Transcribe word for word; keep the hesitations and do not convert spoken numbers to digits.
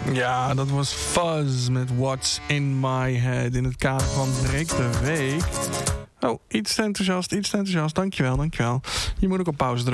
Ja, dat was Fuzz met What's in My Head in het kader van Breek de Week. Oh, iets te enthousiast, iets te enthousiast. Dankjewel, dankjewel. Je moet ook op pauze drukken.